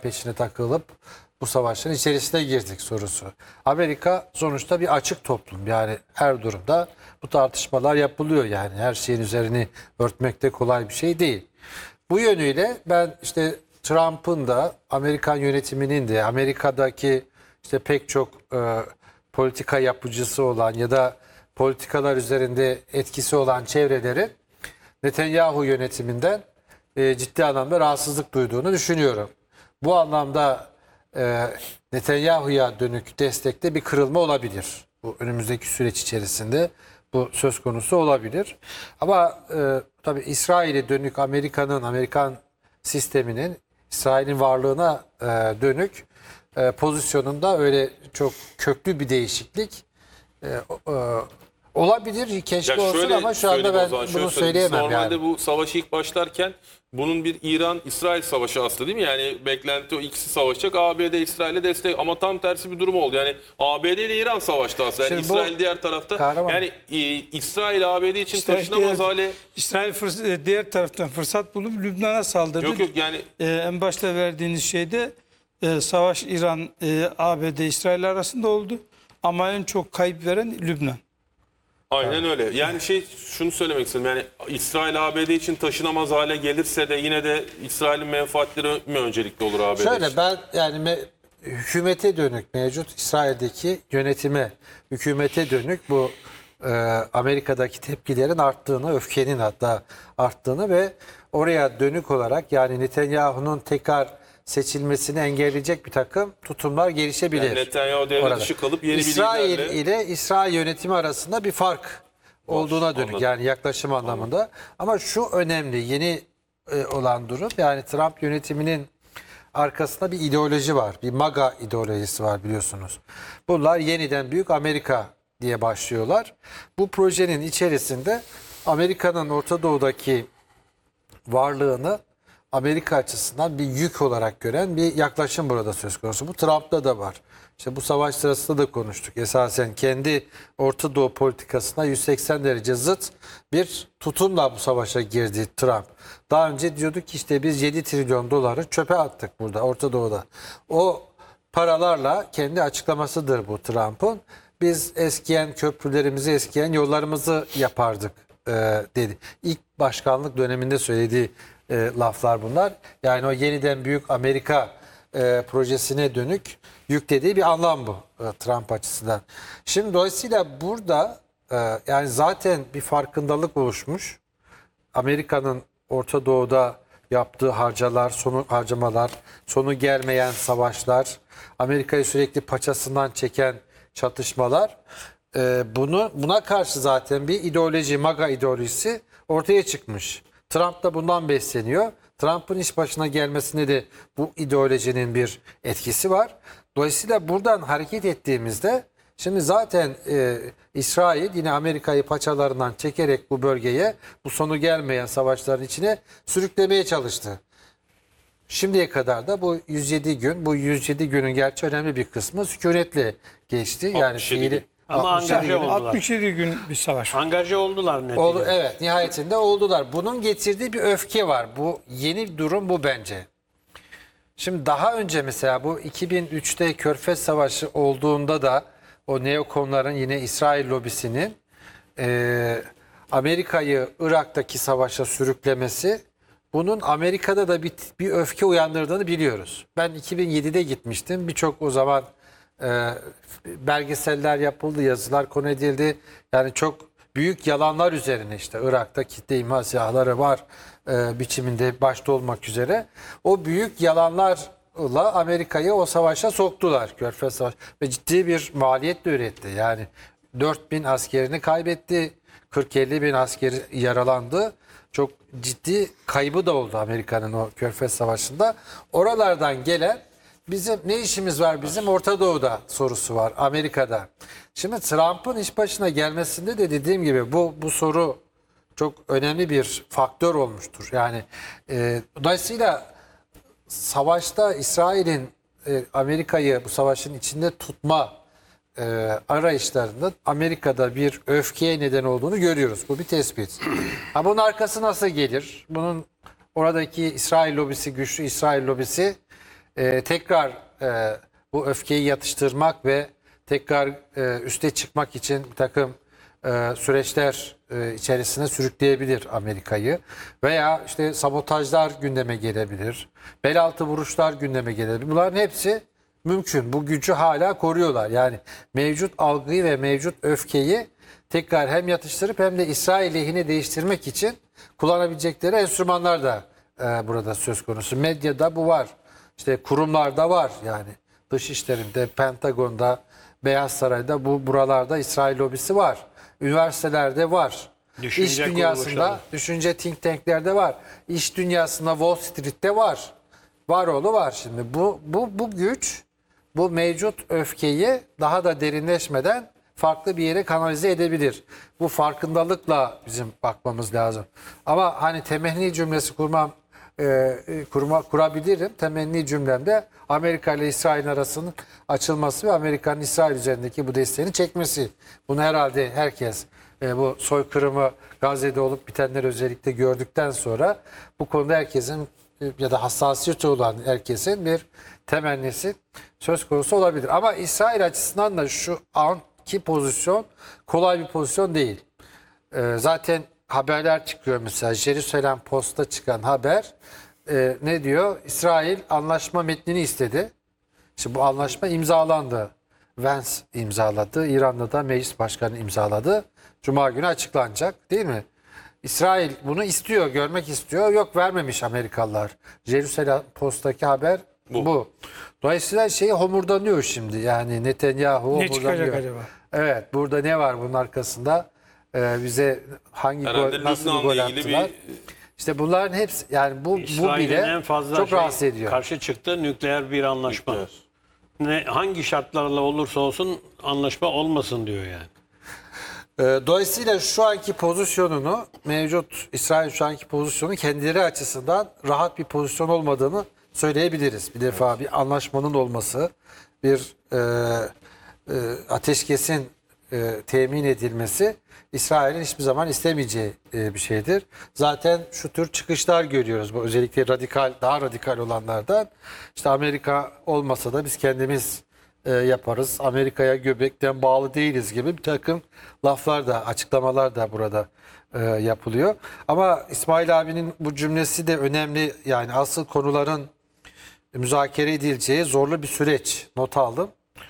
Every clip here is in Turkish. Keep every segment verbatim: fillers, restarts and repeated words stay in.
peşine takılıp bu savaşın içerisine girdik sorusu. Amerika sonuçta bir açık toplum. Yani her durumda bu tartışmalar yapılıyor yani. Her şeyin üzerini örtmek de kolay bir şey değil. Bu yönüyle ben işte Trump'ın da Amerikan yönetiminin de Amerika'daki işte pek çok e, politika yapıcısı olan ya da politikalar üzerinde etkisi olan çevrelerin Netanyahu yönetiminden e, ciddi anlamda rahatsızlık duyduğunu düşünüyorum. Bu anlamda e, Netanyahu'ya dönük destekte bir kırılma olabilir. Bu önümüzdeki süreç içerisinde bu söz konusu olabilir. Ama e, tabii İsrail'e dönük Amerika'nın, Amerikan sisteminin İsrail'in varlığına e, dönük e, pozisyonunda öyle çok köklü bir değişiklik e, e, olabilir. Keşke Ya olsun şöyle ama şu anda söyleyeyim o ben zaman, şöyle bunu söyleyeyim. söyleyemem Normalde yani. bu savaş ilk başlarken bunun bir İran-İsrail savaşı aslında değil mi? Yani beklenti o ikisi savaşacak. A B D İsrail'e destek ama tam tersi bir durum oldu. Yani A B D ile İran savaştı aslında. Yani Şimdi bu- İsrail diğer tarafta. Kahraman. Yani e, İsrail A B D için İsrail taşınamaz diğer- hale. İsrail fırs- diğer taraftan fırsat bulup Lübnan'a saldırdı. Yok yok yani Ee, en başta verdiğiniz şeyde e, savaş İran, e, A B D, İsrail arasında oldu. Ama en çok kayıp veren Lübnan. aynen öyle. Yani şey şunu söylemek istedim. Yani İsrail A B D için taşınamaz hale gelirse de yine de İsrail'in menfaatleri mi öncelikli olur A B D için? Şöyle ben yani me- hükümete dönük mevcut İsrail'deki yönetime, hükümete dönük bu e, Amerika'daki tepkilerin arttığını, öfkenin hatta arttığını ve oraya dönük olarak yani Netanyahu'nun tekrar seçilmesini engelleyecek bir takım tutumlar gelişebilir. Yani Netanyahu devre orada. dışı kalıp yeni bir İsrail liderle- ile İsrail yönetimi arasında bir fark olduğuna dönük anladım. yani yaklaşım anlamında. Ama şu önemli yeni e, olan durum yani Trump yönetiminin arkasında bir ideoloji var. Bir MAGA ideolojisi var biliyorsunuz. Bunlar yeniden Büyük Amerika diye başlıyorlar. Bu projenin içerisinde Amerika'nın Orta Doğu'daki varlığını Amerika açısından bir yük olarak gören bir yaklaşım burada söz konusu. Bu Trump'ta da var. İşte bu savaş sırasında da konuştuk. Esasen kendi Orta Doğu politikasına yüz seksen derece zıt bir tutumla bu savaşa girdi Trump. Daha önce diyorduk ki işte biz yedi trilyon doları çöpe attık burada Orta Doğu'da. O paralarla kendi açıklamasıdır bu Trump'ın. Biz eskiyen köprülerimizi, eskiyen yollarımızı yapardık e, dedi. İlk başkanlık döneminde söylediği e, laflar bunlar. Yani o yeniden Büyük Amerika e, projesine dönük yüklediği bir anlam bu e, Trump açısından. Şimdi dolayısıyla burada e, yani zaten bir farkındalık oluşmuş. Amerika'nın Orta Doğu'da yaptığı harcalar, sonu harcamalar, sonu gelmeyen savaşlar, Amerika'yı sürekli paçasından çeken çatışmalar, e, bunu buna karşı zaten bir ideoloji, MAGA ideolojisi ortaya çıkmış. Trump da bundan besleniyor. Trump'ın iş başına gelmesinde de bu ideolojinin bir etkisi var. Dolayısıyla buradan hareket ettiğimizde şimdi zaten e, İsrail yine Amerika'yı paçalarından çekerek bu bölgeye bu sonu gelmeyen savaşların içine sürüklemeye çalıştı. Şimdiye kadar da bu yüz yedi gün, bu yüz yedi günün gerçi önemli bir kısmı sükunetle geçti. Yani altmış yedi fiili gün. Ama altmış yedi angaje gün. oldular. altmış yedi gün bir savaş var. Angaje oldular neticede. Oldu, evet nihayetinde oldular. Bunun getirdiği bir öfke var. Bu yeni durum bu bence. Şimdi daha önce mesela bu iki bin üçte Körfez Savaşı olduğunda da o neokonların yine İsrail lobisinin e, Amerika'yı Irak'taki savaşa sürüklemesi bunun Amerika'da da bir, bir öfke uyandırdığını biliyoruz. Ben iki bin yedide gitmiştim. Birçok o zaman e, belgeseller yapıldı, yazılar konu edildi. Yani çok büyük yalanlar üzerine işte Irak'ta kitle imha silahları var e, biçiminde başta olmak üzere. O büyük yalanlarla Amerika'yı o savaşa soktular. Körfez Savaşı ve ciddi bir maliyet de üretti. Yani dört bin askerini kaybetti. kırk elli bin askeri yaralandı. Çok ciddi kaybı da oldu Amerika'nın o Körfez Savaşı'nda. Oralardan gelen bizim ne işimiz var bizim Orta Doğu'da sorusu var Amerika'da. Şimdi Trump'ın iş başına gelmesinde de dediğim gibi bu bu soru çok önemli bir faktör olmuştur. Yani e, dolayısıyla savaşta İsrail'in e, Amerika'yı bu savaşın içinde tutma e, arayışlarında Amerika'da bir öfkeye neden olduğunu görüyoruz. Bu bir tespit. Ha, bunun arkası nasıl gelir? Bunun oradaki İsrail lobisi, güçlü İsrail lobisi e, tekrar e, bu öfkeyi yatıştırmak ve tekrar e, üste çıkmak için bir takım e, süreçler e, içerisine sürükleyebilir Amerika'yı. Veya işte sabotajlar gündeme gelebilir. Bel altı vuruşlar gündeme gelebilir. Bunların hepsi mümkün. Bu gücü hala koruyorlar. Yani mevcut algıyı ve mevcut öfkeyi tekrar hem yatıştırıp hem de İsrail lehine değiştirmek için kullanabilecekleri enstrümanlar da e, burada söz konusu. Medyada bu var. İşte kurumlarda var yani. Dışişlerinde, Pentagon'da, Beyaz Saray'da, bu buralarda İsrail lobisi var. Üniversitelerde var. Düşünce İş dünyasında, kuruluşları. düşünce think tanklerde var. İş dünyasında Wall Street'te var. Var oğlu var şimdi. Bu, bu, bu güç, bu mevcut öfkeyi daha da derinleşmeden farklı bir yere kanalize edebilir. Bu farkındalıkla bizim bakmamız lazım. Ama hani temenni cümlesi kurmam e, kurma, kurabilirim. Temenni cümlemde Amerika ile İsrail arasının açılması ve Amerika'nın İsrail üzerindeki bu desteğini çekmesi. Bunu herhalde herkes e, bu soykırımı Gazze'de olup bitenleri özellikle gördükten sonra bu konuda herkesin e, ya da hassasiyeti olan herkesin bir temennisi söz konusu olabilir. Ama İsrail açısından da şu anki pozisyon kolay bir pozisyon değil. E, zaten haberler çıkıyor mesela. Jerusalem Post'ta çıkan haber e, ne diyor? İsrail anlaşma metnini istedi. Şimdi bu anlaşma imzalandı. Vance imzaladı. İran'da da meclis başkanı imzaladı. Cuma günü açıklanacak değil mi? İsrail bunu istiyor, görmek istiyor. Yok, vermemiş Amerikalılar. Jerusalem Post'taki haber bu. bu. Dolayısıyla şey homurdanıyor şimdi. Yani Netanyahu Ne çıkacak homurdanıyor. acaba? Evet, burada ne var bunun arkasında? Ee, bize hangi Herhalde gol, nasıl bir gol Lübnan'la ilgili attılar? bir İşte bunların hepsi yani bu bu İsrail'in bile en fazla çok şey, rahatsız ediyor. karşı çıktı nükleer bir anlaşma. Ne hangi şartlarla olursa olsun anlaşma olmasın diyor yani. Ee, Dolayısıyla şu anki pozisyonunu, mevcut İsrail şu anki pozisyonu kendileri açısından rahat bir pozisyon olmadığını söyleyebiliriz. Bir defa bir anlaşmanın olması, bir e, e, ateşkesin e, temin edilmesi İsrail'in hiçbir zaman istemeyeceği e, bir şeydir. Zaten şu tür çıkışlar görüyoruz. Bu özellikle radikal, daha radikal olanlardan. İşte Amerika olmasa da biz kendimiz e, yaparız. Amerika'ya göbekten bağlı değiliz gibi bir takım laflar da, açıklamalar da burada e, yapılıyor. Ama İsmail abinin bu cümlesi de önemli. Yani asıl konuların müzakere edileceği zorlu bir süreç. Not aldım.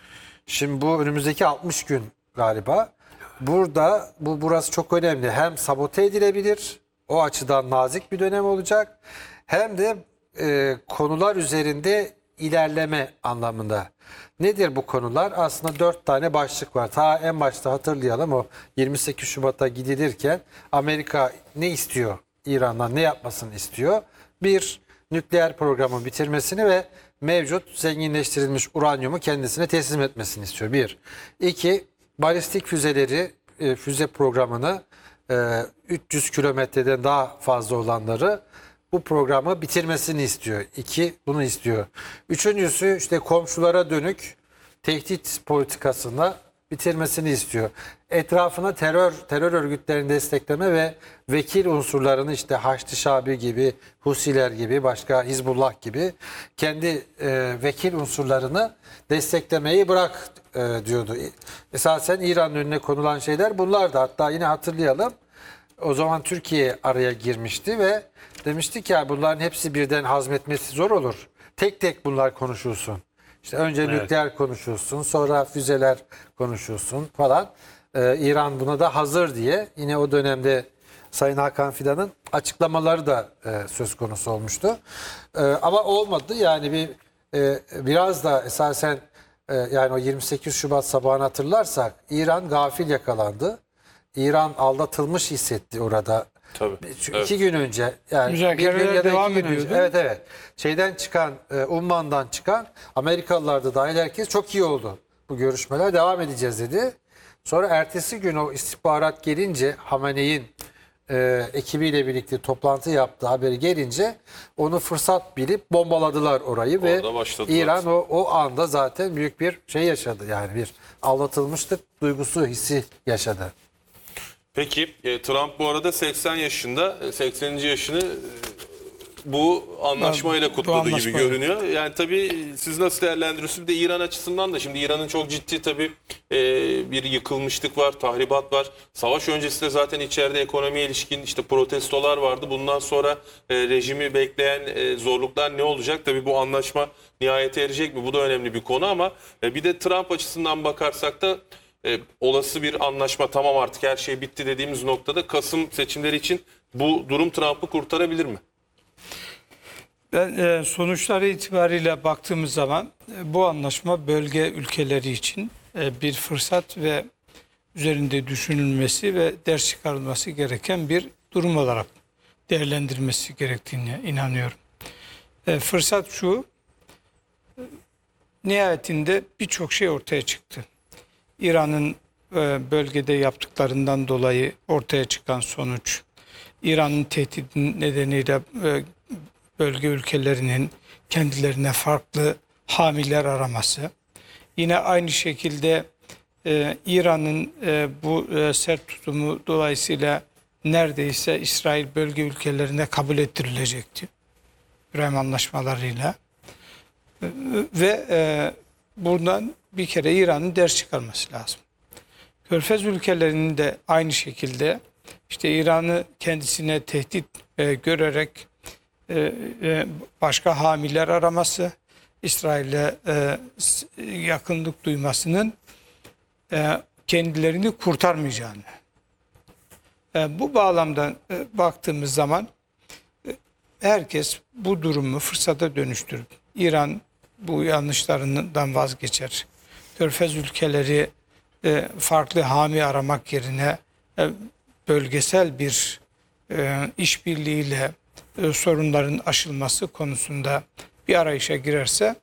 Şimdi bu önümüzdeki altmış gün galiba. Burada bu burası çok önemli. Hem sabote edilebilir, o açıdan nazik bir dönem olacak. Hem de e, konular üzerinde ilerleme anlamında. Nedir bu konular? Aslında dört tane başlık var. Ta en başta hatırlayalım, o yirmi sekiz Şubat'a gidilirken Amerika ne istiyor? İran'dan ne yapmasını istiyor? Bir, nükleer programın bitirmesini ve mevcut zenginleştirilmiş uranyumu kendisine teslim etmesini istiyor. Bir. İki, balistik füzeleri, e, füze programını e, üç yüz kilometreden daha fazla olanları bu programı bitirmesini istiyor. İki, bunu istiyor. Üçüncüsü işte komşulara dönük tehdit politikasını bitirmesini istiyor. Etrafına terör terör örgütlerini destekleme ve vekil unsurlarını işte Haçlı Şabi gibi, Husiler gibi, başka Hizbullah gibi kendi e, vekil unsurlarını desteklemeyi bırak e, diyordu. Esasen İran'ın önüne konulan şeyler bunlar da. Hatta yine hatırlayalım. O zaman Türkiye araya girmişti ve demişti ki ya bunların hepsi birden hazmetmesi zor olur. Tek tek bunlar konuşulsun. İşte önce Evet. nükleer konuşulsun, sonra füzeler konuşulsun falan. Ee, İran buna da hazır diye yine o dönemde Sayın Hakan Fidan'ın açıklamaları da e, söz konusu olmuştu. E, ama olmadı yani bir e, biraz da esasen e, yani o yirmi sekiz Şubat sabahını hatırlarsak İran gafil yakalandı. İran aldatılmış hissetti orada. Tabii. Çünkü Evet. iki gün önce yani Müzakereler bir gün ya da devam iki gün önce, ediyordu. evet evet şeyden çıkan e, Umman'dan çıkan Amerikalılar da dahil herkes çok iyi oldu. Bu görüşmeler devam edeceğiz dedi. Sonra ertesi gün o istihbarat gelince Hamene'in e, ekibiyle birlikte toplantı yaptığı haberi gelince onu fırsat bilip bombaladılar orayı ve Orada başladılar. İran o, o anda zaten büyük bir şey yaşadı. Yani bir aldatılmışlık duygusu, hissi yaşadı. Peki e, Trump bu arada seksen yaşında, e, sekseninci yaşını e, bu anlaşmayla Bu kutladığı gibi anlaşmayla. görünüyor. Yani tabii siz nasıl değerlendiriyorsunuz? Bir de İran açısından da şimdi İran'ın çok ciddi tabii e, bir yıkılmışlık var, tahribat var. Savaş öncesinde zaten içeride ekonomiye ilişkin işte protestolar vardı. Bundan sonra e, rejimi bekleyen e, zorluklar ne olacak? Tabii bu anlaşma nihayete erecek mi? Bu da önemli bir konu ama e, bir de Trump açısından bakarsak da e, olası bir anlaşma, tamam artık her şey bitti dediğimiz noktada Kasım seçimleri için bu durum Trump'ı kurtarabilir mi? Ben, e, sonuçları itibariyle baktığımız zaman e, bu anlaşma bölge ülkeleri için e, bir fırsat ve üzerinde düşünülmesi ve ders çıkarılması gereken bir durum olarak değerlendirilmesi gerektiğine inanıyorum. E, fırsat şu, e, nihayetinde birçok şey ortaya çıktı. İran'ın e, bölgede yaptıklarından dolayı ortaya çıkan sonuç, İran'ın tehdidi nedeniyle e, bölge ülkelerinin kendilerine farklı hamiler araması. Yine aynı şekilde e, İran'ın e, bu e, sert tutumu dolayısıyla neredeyse İsrail bölge ülkelerine kabul ettirilecekti. İbrahim anlaşmalarıyla. E, ve e, buradan bir kere İran'ın ders çıkarması lazım. Körfez ülkelerinin de aynı şekilde işte İran'ı kendisine tehdit e, görerek başka hamiler araması, İsrail'e yakınlık duymasının kendilerini kurtarmayacağını. Bu bağlamda baktığımız zaman herkes bu durumu fırsata dönüştürüp İran bu yanlışlarından vazgeçer. Körfez ülkeleri farklı hami aramak yerine bölgesel bir işbirliğiyle sorunların aşılması konusunda bir arayışa girerse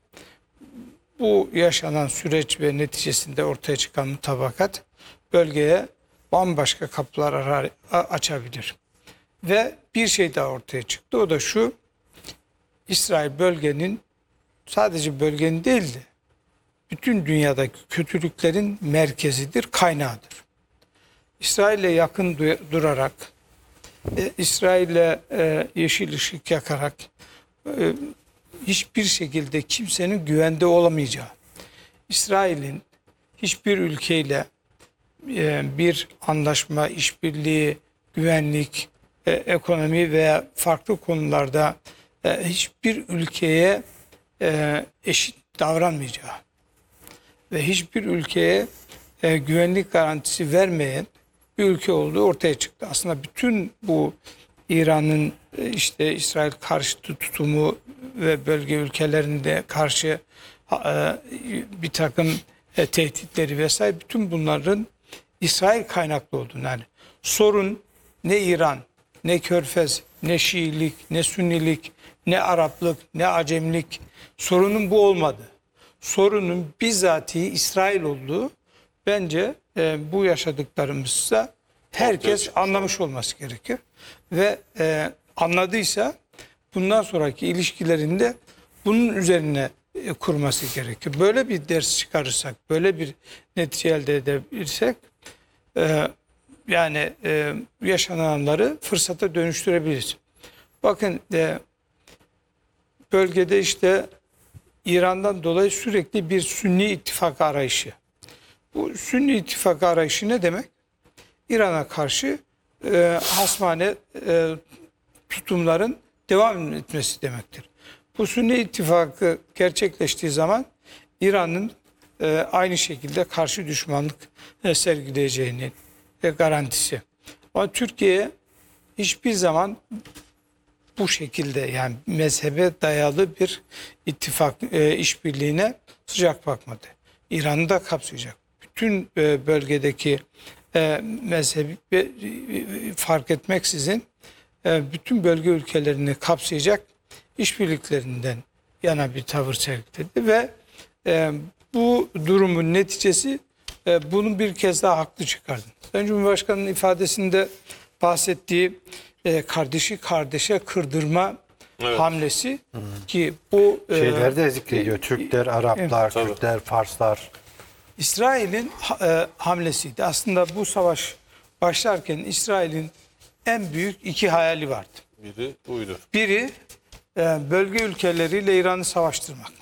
bu yaşanan süreç ve neticesinde ortaya çıkan mutabakat bölgeye bambaşka kapılar arar, açabilir. Ve bir şey daha ortaya çıktı. O da şu: İsrail bölgenin, sadece bölgenin değil de bütün dünyadaki kötülüklerin merkezidir, kaynağıdır. İsrail'e yakın durarak, e, İsrail'e e, yeşil ışık yakarak e, hiçbir şekilde kimsenin güvende olamayacağı, İsrail'in hiçbir ülkeyle e, bir anlaşma, işbirliği, güvenlik, e, ekonomi veya farklı konularda e, hiçbir ülkeye e, eşit davranmayacağı ve hiçbir ülkeye e, güvenlik garantisi vermeyen bir ülke olduğu ortaya çıktı. Aslında bütün bu İran'ın e, işte İsrail karşıtı tutumu ve bölge ülkelerinde karşı e, bir takım e, tehditleri vesaire, bütün bunların İsrail kaynaklı olduğunu, yani sorun ne İran, ne Körfez, ne Şiilik, ne Sünnilik, ne Araplık, ne Acemlik, sorunun bu olmadı. Sorunun bizzatihi İsrail olduğu bence e, bu yaşadıklarımızda herkes anlamış olması gerekir. Ve e, anladıysa bundan sonraki ilişkilerinde bunun üzerine e, kurması gerekir. Böyle bir ders çıkarırsak, böyle bir netice elde edebilirsek e, yani e, yaşananları fırsata dönüştürebiliriz. Bakın e, bölgede işte İran'dan dolayı sürekli bir Sünni ittifak arayışı. Bu Sünni ittifak arayışı ne demek? İran'a karşı e, hasmane e, tutumların devam etmesi demektir. Bu Sünni ittifakı gerçekleştiği zaman İran'ın e, aynı şekilde karşı düşmanlık e, sergileyeceğinin e, garantisi. Ama Türkiye hiçbir zaman bu şekilde, yani mezhebe dayalı bir ittifak e, işbirliğine sıcak bakmadı. İran'ı da kapsayacak. Bütün e, bölgedeki e, mezhebi e, fark etmeksizin e, bütün bölge ülkelerini kapsayacak işbirliklerinden yana bir tavır sergiledi ve e, bu durumun neticesi e, bunun bir kez daha haklı çıkardı. Sayın Cumhurbaşkanı'nın ifadesinde bahsettiği e, kardeşi kardeşe kırdırma evet. hamlesi Hı. ki bu e, şeyler de zikrediyor. E, Türkler, Araplar, evet, Kürtler, Farslar. İsrail'in e, hamlesiydi. Aslında bu savaş başlarken İsrail'in en büyük iki hayali vardı. Biri buydu. Biri e, bölge ülkeleriyle İran'ı savaştırmak.